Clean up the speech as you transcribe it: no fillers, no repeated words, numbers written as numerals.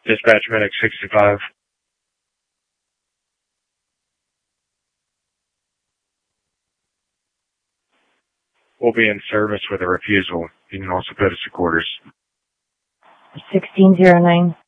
Dispatch Medic 65. We'll be in service with a refusal. You can also put us to quarters. 1609.